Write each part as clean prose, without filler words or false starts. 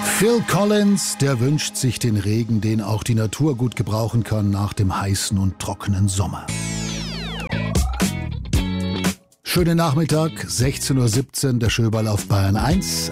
Phil Collins, der wünscht sich den Regen, den auch die Natur gut gebrauchen kann nach dem heißen und trockenen Sommer. Schönen Nachmittag, 16.17 Uhr, der Schöberl auf Bayern 1,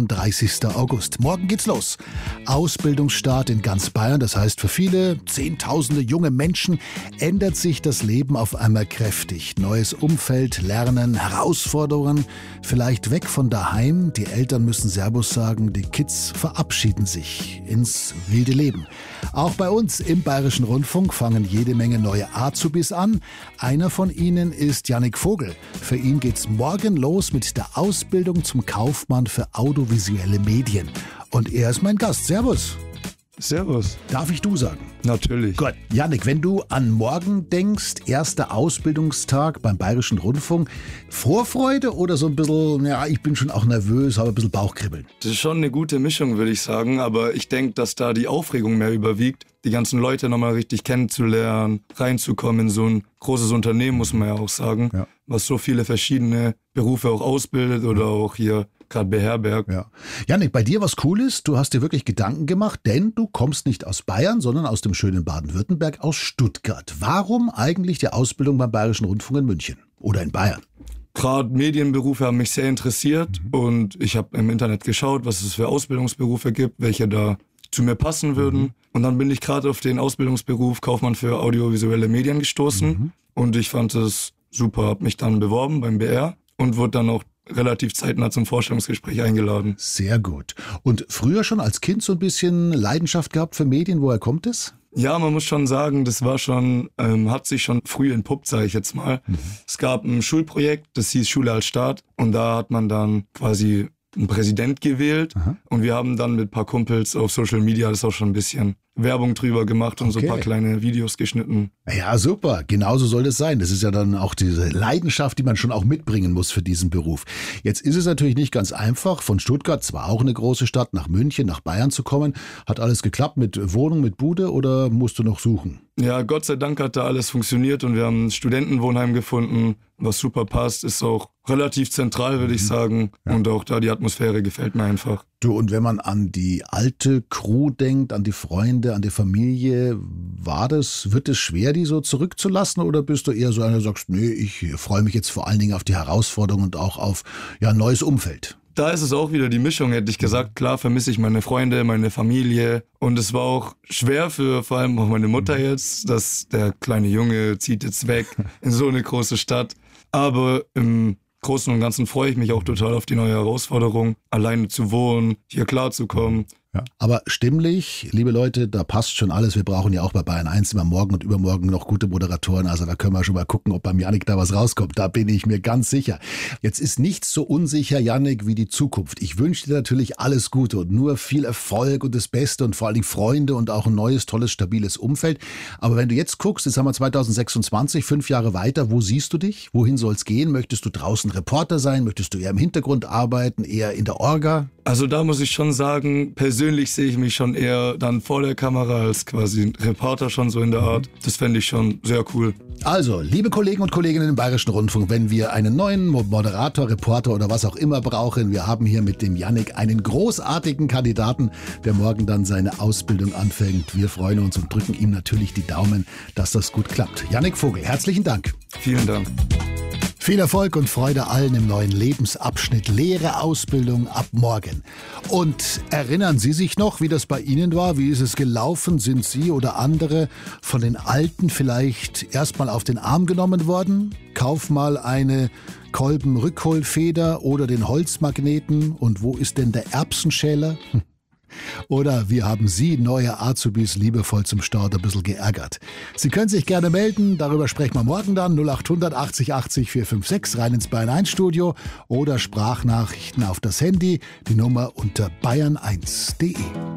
31. August. Morgen geht's los. Ausbildungsstart in ganz Bayern, das heißt für viele, zehntausende junge Menschen, ändert sich das Leben auf einmal kräftig. Neues Umfeld, Lernen, Herausforderungen, vielleicht weg von daheim. Die Eltern müssen Servus sagen, die Kids verabschieden sich ins wilde Leben. Auch bei uns im Bayerischen Rundfunk fangen jede Menge neue Azubis an. Einer von ihnen ist Jannik Vogel. Für ihn geht's morgen los mit der Ausbildung zum Kaufmann für audiovisuelle Medien. Und er ist mein Gast. Servus. Servus. Darf ich du sagen? Natürlich. Gut. Jannik, wenn du an morgen denkst, erster Ausbildungstag beim Bayerischen Rundfunk, Vorfreude oder so ein bisschen, ja, ich bin schon auch nervös, habe ein bisschen Bauchkribbeln? Das ist schon eine gute Mischung, würde ich sagen, aber ich denke, dass da die Aufregung mehr überwiegt, die ganzen Leute nochmal richtig kennenzulernen, reinzukommen in so ein großes Unternehmen, muss man ja auch sagen, ja, was so viele verschiedene Berufe auch ausbildet oder auch hier gerade beherbergt. Ja. Jannik, bei dir was cool ist, du hast dir wirklich Gedanken gemacht, denn du kommst nicht aus Bayern, sondern aus dem schönen Baden-Württemberg, aus Stuttgart. Warum eigentlich die Ausbildung beim Bayerischen Rundfunk in München oder in Bayern? Gerade Medienberufe haben mich sehr interessiert und ich habe im Internet geschaut, was es für Ausbildungsberufe gibt, welche da zu mir passen würden. Und dann bin ich gerade auf den Ausbildungsberuf Kaufmann für audiovisuelle Medien gestoßen und ich fand es super, habe mich dann beworben beim BR und wurde dann auch relativ zeitnah zum Vorstellungsgespräch eingeladen. Sehr gut. Und früher schon als Kind so ein bisschen Leidenschaft gehabt für Medien, woher kommt es? Ja, man muss schon sagen, das war schon, hat sich schon früh entpuppt, sage ich jetzt mal. Es gab ein Schulprojekt, das hieß Schule als Staat und da hat man dann quasi einen Präsident gewählt. Und wir haben dann mit ein paar Kumpels auf Social Media das auch schon ein bisschen Werbung drüber gemacht und so ein paar kleine Videos geschnitten. Ja, super. Genauso soll das sein. Das ist ja dann auch diese Leidenschaft, die man schon auch mitbringen muss für diesen Beruf. Jetzt ist es natürlich nicht ganz einfach, von Stuttgart, zwar auch eine große Stadt, nach München, nach Bayern zu kommen. Hat alles geklappt mit Wohnung, mit Bude oder musst du noch suchen? Ja, Gott sei Dank hat da alles funktioniert und wir haben ein Studentenwohnheim gefunden, was super passt. Ist auch relativ zentral, würde ich sagen. Ja. Und auch da die Atmosphäre gefällt mir einfach. Du, und wenn man an die alte Crew denkt, an die Freunde, an die Familie, wird es schwer, die so zurückzulassen? Oder bist du eher so einer, der sagst, nee, ich freue mich jetzt vor allen Dingen auf die Herausforderung und auch auf ein neues Umfeld? Da ist es auch wieder die Mischung, hätte ich gesagt. Klar vermisse ich meine Freunde, meine Familie. Und es war auch schwer für vor allem auch meine Mutter jetzt, dass der kleine Junge zieht jetzt weg in so eine große Stadt. Aber im Großen und Ganzen freue ich mich auch total auf die neue Herausforderung, alleine zu wohnen, hier klarzukommen. Ja. Aber stimmlich, liebe Leute, da passt schon alles. Wir brauchen ja auch bei Bayern 1 immer morgen und übermorgen noch gute Moderatoren. Also da können wir schon mal gucken, ob beim Jannik da was rauskommt. Da bin ich mir ganz sicher. Jetzt ist nichts so unsicher, Jannik, wie die Zukunft. Ich wünsche dir natürlich alles Gute und nur viel Erfolg und das Beste und vor allen Dingen Freunde und auch ein neues, tolles, stabiles Umfeld. Aber wenn du jetzt guckst, jetzt haben wir 2026, 5 Jahre weiter, wo siehst du dich? Wohin soll es gehen? Möchtest du draußen Reporter sein? Möchtest du eher im Hintergrund arbeiten? Eher in der Orga? Also da muss ich schon sagen, persönlich sehe ich mich schon eher dann vor der Kamera als quasi Reporter schon so in der Art. Das fände ich schon sehr cool. Also, liebe Kollegen und Kolleginnen im Bayerischen Rundfunk, wenn wir einen neuen Moderator, Reporter oder was auch immer brauchen, wir haben hier mit dem Jannik einen großartigen Kandidaten, der morgen dann seine Ausbildung anfängt. Wir freuen uns und drücken ihm natürlich die Daumen, dass das gut klappt. Jannik Vogel, herzlichen Dank. Vielen Dank. Viel Erfolg und Freude allen im neuen Lebensabschnitt. Lehre Ausbildung ab morgen. Und erinnern Sie sich noch, wie das bei Ihnen war? Wie ist es gelaufen? Sind Sie oder andere von den Alten vielleicht erstmal auf den Arm genommen worden? Kauf mal eine Kolben-Rückholfeder oder den Holzmagneten. Und wo ist denn der Erbsenschäler? Oder wie haben Sie neue Azubis liebevoll zum Start ein bisschen geärgert? Sie können sich gerne melden, darüber sprechen wir morgen dann, 0800 80 80 456 rein ins Bayern 1 Studio oder Sprachnachrichten auf das Handy, die Nummer unter bayern1.de.